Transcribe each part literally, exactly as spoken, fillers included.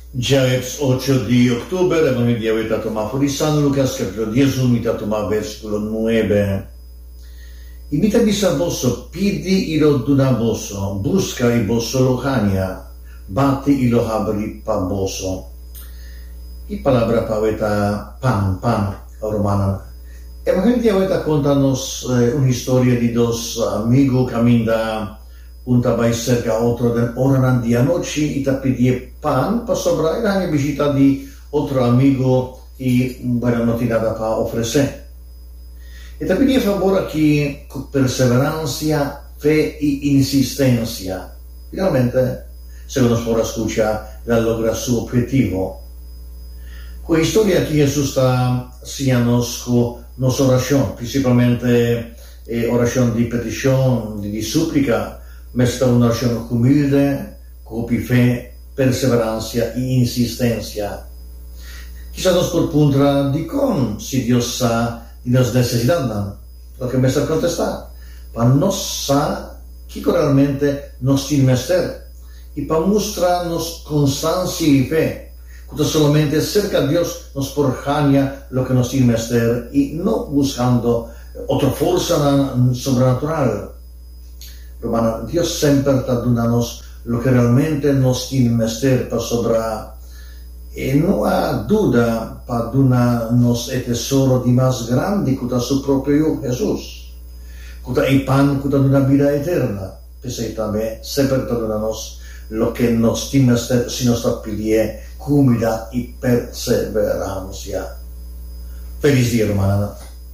Ya es ocho de octubre, Evangelio de Tomás por San Lucas, capítulo diez, mitad Tomás, versículo nueve. Imita bisa boso, pidi ilo duna boso, busca i boso lo hania, bati ilo habri pa boso. Y palabra paveta pan, pan, romana. Evangelio de contanos eh, una historia de dos amigos caminando Punta vai cerca otro del oran di anoche y te pide pan para sobrar la visita de otro amigo y buena noticia para ofrecer. Y te pide favor aquí con perseverancia, fe y insistencia. Finalmente, según nos podrá escuchar, la logra su objetivo. Con la historia aquí Jesús está enseñándonos con nuestra oración, principalmente eh, oración de petición, de, de súplica, Mesta una oración humilde, con fe, perseverancia e insistencia. Quizás nos proponga de con si Dios sa y nos necesitan, lo que me está contestar, para nos sa que realmente nos tiene mester y para mostrarnos constancia y fe, cuando solamente cerca de Dios nos porjania lo que nos tiene mester y no buscando otra fuerza sobrenatural. Romana, Dios sempre está dando lo que realmente nos tiene mester para sobrar. E non ha duda para darnos el tesoro di más grande que su propio Jesús. Que il pan que da una vida eterna. Pensé también, sempre está dando lo que nos tiene mester si nos está pidiendo humildad y perseverancia. Feliz día, Romana.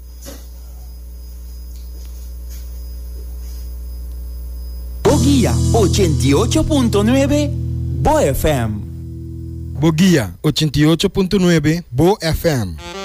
Boguía ochenta y ocho punto nueve Bo F M. Boguía ochenta y ocho punto nueve Bo F M.